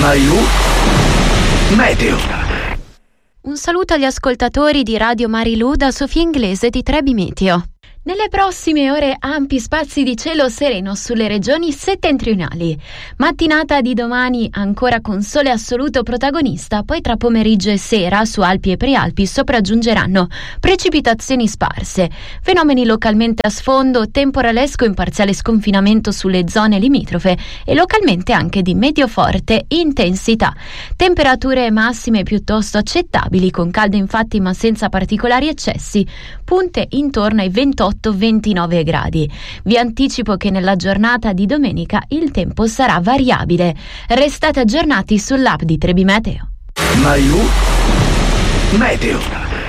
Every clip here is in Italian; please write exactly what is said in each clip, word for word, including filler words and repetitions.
Marilu Meteo. Un saluto agli ascoltatori di Radio Marilu da Sofia Inglese di Trebi Meteo. Nelle prossime ore ampi spazi di cielo sereno sulle regioni settentrionali. Mattinata di domani ancora con sole assoluto protagonista, poi tra pomeriggio e sera su Alpi e Prealpi sopraggiungeranno precipitazioni sparse, fenomeni localmente a sfondo, temporalesco in parziale sconfinamento sulle zone limitrofe e localmente anche di medio-forte intensità. Temperature massime piuttosto accettabili, con caldo infatti ma senza particolari eccessi, punte intorno ai ventotto ventinove gradi. Vi anticipo che nella giornata di domenica il tempo sarà variabile. Restate aggiornati sull'app di Trebi Meteo. Marilu Meteo.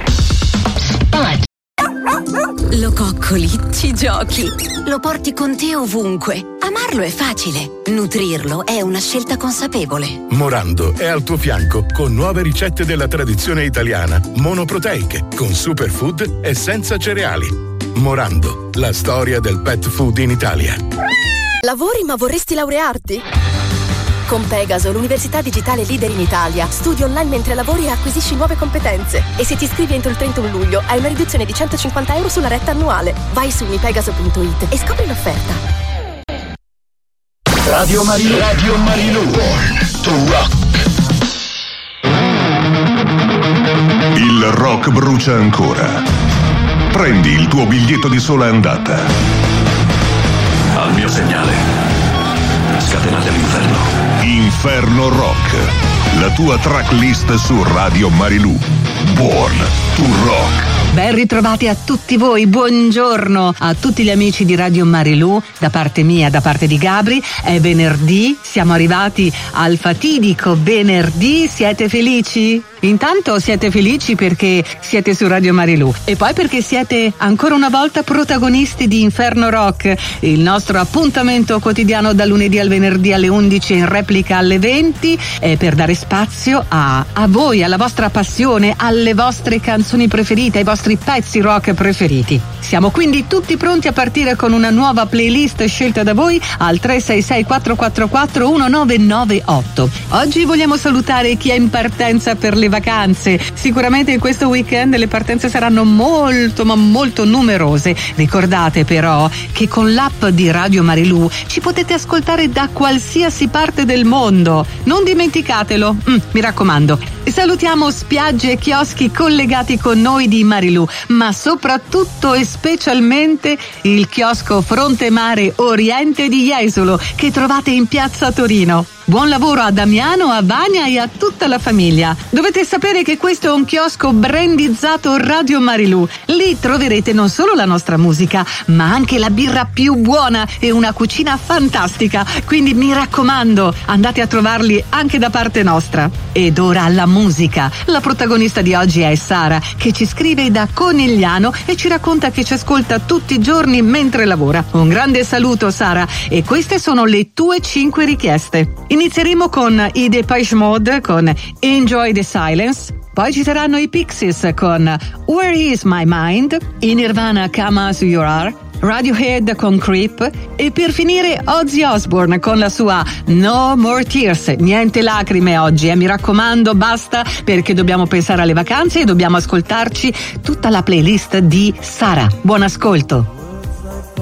Lo coccoli, ci giochi, lo porti con te ovunque. Amarlo è facile, nutrirlo è una scelta consapevole. Morando è al tuo fianco con nuove ricette della tradizione italiana, monoproteiche, con superfood e senza cereali. Morando, la storia del pet food in Italia. Lavori ma vorresti laurearti? Con Pegaso, l'università digitale leader in Italia, studi online mentre lavori e acquisisci nuove competenze. E se ti iscrivi entro il trentuno luglio hai una riduzione di centocinquanta euro sulla retta annuale. Vai su unipegaso punto it e scopri l'offerta. Radio Marilu. Radio Marilu. Born to rock. Il rock brucia ancora. Prendi il tuo biglietto di sola andata. Al mio segnale, scatenate l'inferno. Inferno Rock, la tua tracklist su Radio Marilu. Born to Rock. Ben ritrovati a tutti voi, buongiorno a tutti gli amici di Radio Marilu, da parte mia, da parte di Gabri. È venerdì, siamo arrivati al fatidico venerdì, siete felici? Intanto siete felici perché siete su Radio Marilu e poi perché siete ancora una volta protagonisti di Inferno Rock, il nostro appuntamento quotidiano da lunedì al venerdì alle undici e in replica alle venti, eh, per dare spazio a, a voi, alla vostra passione, alle vostre canzoni preferite, ai vostri pezzi rock preferiti. Siamo quindi tutti pronti a partire con una nuova playlist scelta da voi al tre sei sei quattro quattro quattro uno nove nove otto. Oggi vogliamo salutare chi è in partenza per le vacanze. Sicuramente in questo weekend le partenze saranno molto ma molto numerose. Ricordate però che con l'app di Radio Marilu ci potete ascoltare da qualsiasi parte del mondo. Non dimenticatelo, mm, mi raccomando. Salutiamo spiagge e chioschi collegati con noi di Marilu, ma soprattutto e specialmente il chiosco Fronte Mare Oriente di Jesolo che trovate in piazza Torino. Buon lavoro a Damiano, a Vania e a tutta la famiglia. Dovete sapere che questo è un chiosco brandizzato Radio Marilu. Lì troverete non solo la nostra musica, ma anche la birra più buona e una cucina fantastica. Quindi mi raccomando, andate a trovarli anche da parte nostra. Ed ora la musica. La protagonista di oggi è Sara, che ci scrive da Conegliano e ci racconta che ci ascolta tutti i giorni mentre lavora. Un grande saluto, Sara, e queste sono le tue cinque richieste. Inizieremo con i Depeche Mode con Enjoy the Silence, poi ci saranno i Pixies con Where Is My Mind, i Nirvana Come As You Are, Radiohead con Creep e per finire Ozzy Osbourne con la sua No More Tears. Niente lacrime oggi, eh, mi raccomando, basta, perché dobbiamo pensare alle vacanze e dobbiamo ascoltarci tutta la playlist di Sara. Buon ascolto.